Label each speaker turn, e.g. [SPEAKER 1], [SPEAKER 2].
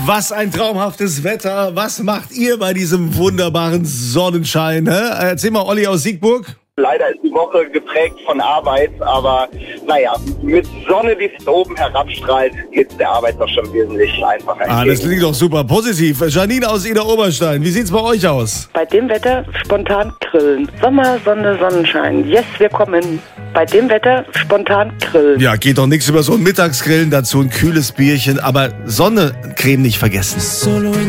[SPEAKER 1] Was ein traumhaftes Wetter. Was macht ihr bei diesem wunderbaren Sonnenschein? Erzähl mal, Olli aus Siegburg.
[SPEAKER 2] Leider ist die Woche geprägt von Arbeit, aber naja, mit Sonne, die von oben herabstrahlt, geht es der Arbeit doch schon wesentlich einfacher entgegen.
[SPEAKER 1] Das klingt doch super positiv. Janine aus Ida-Oberstein, wie sieht's bei euch aus?
[SPEAKER 3] Bei dem Wetter spontan grillen. Sommer, Sonne, Sonnenschein. Yes, wir kommen. Bei dem Wetter spontan grillen.
[SPEAKER 1] Ja, geht doch nichts über so ein Mittagsgrillen, dazu ein kühles Bierchen, aber Sonnencreme nicht vergessen.